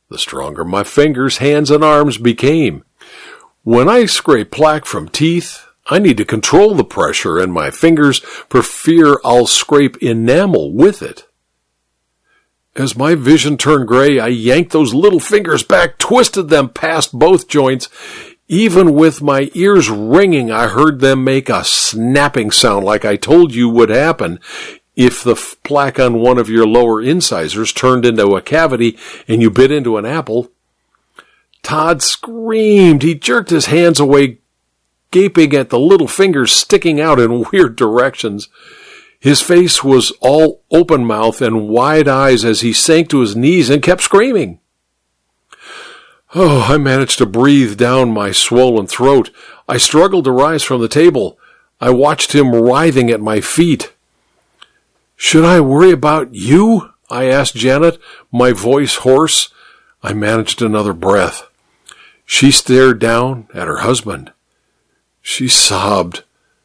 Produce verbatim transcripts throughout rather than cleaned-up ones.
the stronger my fingers, hands, and arms became. When I scrape plaque from teeth, I need to control the pressure in my fingers for fear I'll scrape enamel with it. As my vision turned gray, I yanked those little fingers back, twisted them past both joints. Even with my ears ringing, I heard them make a snapping sound like I told you would happen if the plaque on one of your lower incisors turned into a cavity and you bit into an apple. Todd screamed. He jerked his hands away, gaping at the little fingers sticking out in weird directions. His face was all open mouth and wide eyes as he sank to his knees and kept screaming. Oh, I managed to breathe down my swollen throat. I struggled to rise from the table. I watched him writhing at my feet. Should I worry about you? I asked Janet, my voice hoarse. I managed another breath. She stared down at her husband. She sobbed.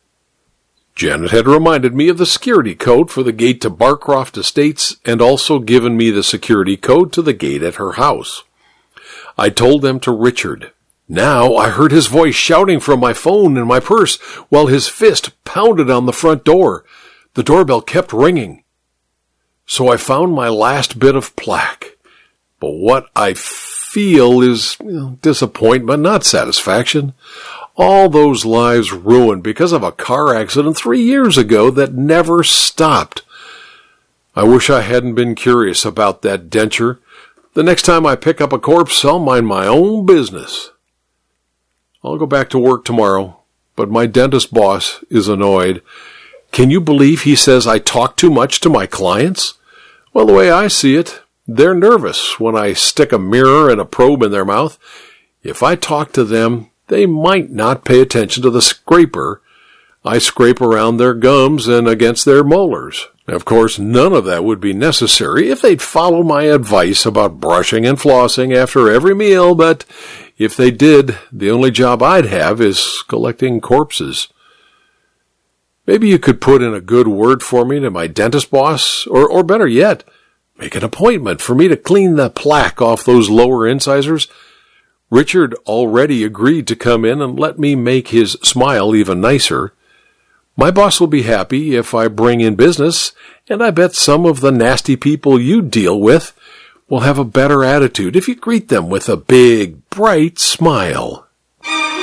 Janet had reminded me of the security code for the gate to Barcroft Estates and also given me the security code to the gate at her house. I told them to Richard. Now I heard his voice shouting from my phone in my purse while his fist pounded on the front door. The doorbell kept ringing. So I found my last bit of plaque. But what I feel is you know, disappointment, not satisfaction. All those lives ruined because of a car accident three years ago that never stopped. I wish I hadn't been curious about that denture. The next time I pick up a corpse, I'll mind my own business. I'll go back to work tomorrow, but my dentist boss is annoyed. Can you believe he says I talk too much to my clients? Well, the way I see it, they're nervous when I stick a mirror and a probe in their mouth. If I talk to them, they might not pay attention to the scraper. I scrape around their gums and against their molars. Of course, none of that would be necessary if they'd follow my advice about brushing and flossing after every meal, but if they did, the only job I'd have is collecting corpses. Maybe you could put in a good word for me to my dentist boss, or, or better yet, make an appointment for me to clean the plaque off those lower incisors. Richard already agreed to come in and let me make his smile even nicer. My boss will be happy if I bring in business, and I bet some of the nasty people you deal with will have a better attitude if you greet them with a big, bright smile.